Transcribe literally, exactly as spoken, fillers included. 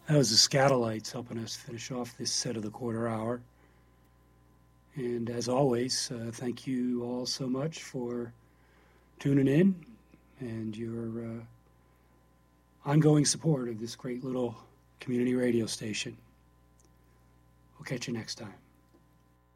That was the Scatolites helping us finish off this set of the quarter hour. And as always, uh, thank you all so much for tuning in and your uh, ongoing support of this great little community radio station. We'll catch you next time.